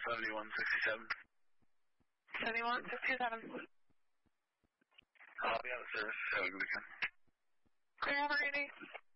7167. 7167. I'll be out of service. Have a good weekend. Clear over, Randy.